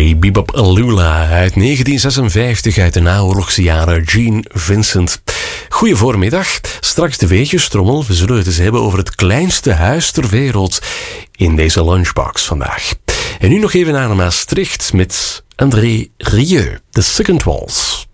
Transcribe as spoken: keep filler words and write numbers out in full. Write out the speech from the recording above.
Hey, Bebop Lula uit negentien zesenvijftig uit de naoorlogse jaren. Gene Vincent. Goeie voormiddag. Straks de weetjestrommel. We zullen het eens hebben over het kleinste huis ter wereld in deze lunchbox vandaag. En nu nog even naar Maastricht met André Rieu, The Second Waltz.